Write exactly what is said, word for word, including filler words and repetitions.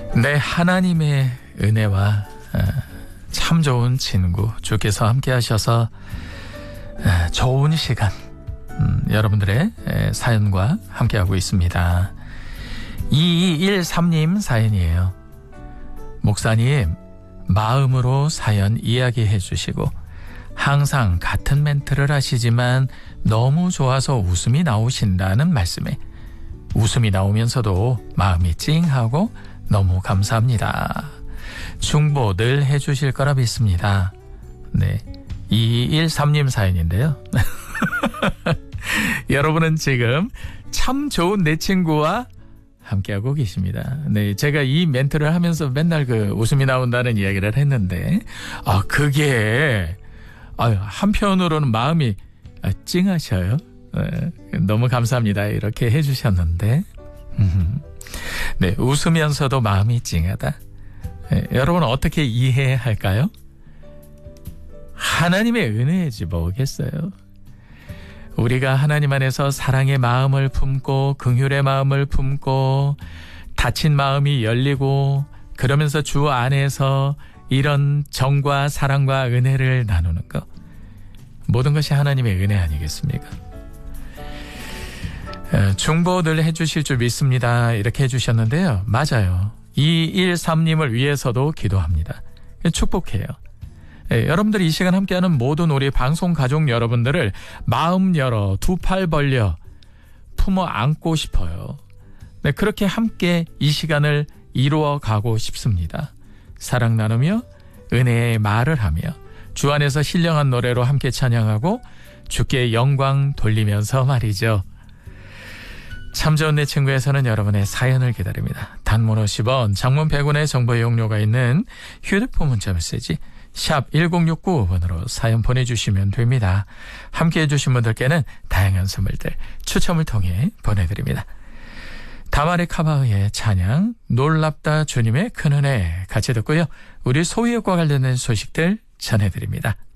네, 하나님의 은혜와 참 좋은 친구 주께서 함께 하셔서 좋은 시간 음, 여러분들의 사연과 함께하고 있습니다. 이이일삼 님 사연이에요. 목사님, 마음으로 사연 이야기해 주시고 항상 같은 멘트를 하시지만 너무 좋아서 웃음이 나오신다는 말씀에 웃음이 나오면서도 마음이 찡하고 너무 감사합니다. 충보 늘 해주실 거라 믿습니다. 네, 이이일삼 님 사연인데요. 여러분은 지금 참 좋은 내 친구와 함께하고 계십니다. 네, 제가 이 멘트를 하면서 맨날 그 웃음이 나온다는 이야기를 했는데, 아, 그게, 아, 한편으로는 마음이 아, 찡하셔요. 네, 너무 감사합니다. 이렇게 해주셨는데, 음, 네, 웃으면서도 마음이 찡하다. 네, 여러분은 어떻게 이해할까요? 하나님의 은혜지 뭐겠어요. 우리가 하나님 안에서 사랑의 마음을 품고 긍휼의 마음을 품고 닫힌 마음이 열리고 그러면서 주 안에서 이런 정과 사랑과 은혜를 나누는 것, 모든 것이 하나님의 은혜 아니겠습니까? 중보 늘 해주실 줄 믿습니다. 이렇게 해주셨는데요. 맞아요. 이이일삼 님을 위해서도 기도합니다. 축복해요. 예, 여러분들이 이 시간 함께하는 모든 우리 방송 가족 여러분들을 마음 열어 두 팔 벌려 품어 안고 싶어요. 네, 그렇게 함께 이 시간을 이루어 가고 싶습니다. 사랑 나누며 은혜의 말을 하며 주 안에서 신령한 노래로 함께 찬양하고 주께 영광 돌리면서 말이죠. 참 좋은 내 친구에서는 여러분의 사연을 기다립니다. 단문 오십 원, 장문 백 원의 정보 이용료가 있는 휴대폰 문자 메시지 샵 일공육구 번으로 사연 보내주시면 됩니다. 함께해 주신 분들께는 다양한 선물들 추첨을 통해 보내드립니다. 다말의 카바흐의 찬양 놀랍다 주님의 큰 은혜 같이 듣고요. 우리 소유역과 관련된 소식들 전해드립니다.